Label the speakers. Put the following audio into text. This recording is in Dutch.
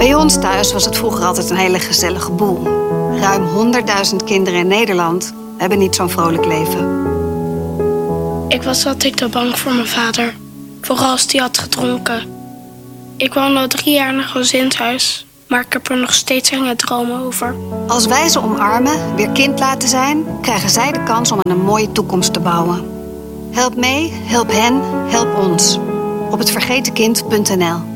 Speaker 1: Bij ons thuis was het vroeger altijd een hele gezellige boel. Ruim 100.000 kinderen in Nederland hebben niet zo'n vrolijk leven.
Speaker 2: Ik was altijd te bang voor mijn vader. Vooral als hij had gedronken. Ik woon al 3 jaar in een gezinshuis, maar ik heb er nog steeds enge dromen over.
Speaker 1: Als wij ze omarmen, weer kind laten zijn, krijgen zij de kans om een mooie toekomst te bouwen. Help mee, help hen, help ons. Op hetvergetenkind.nl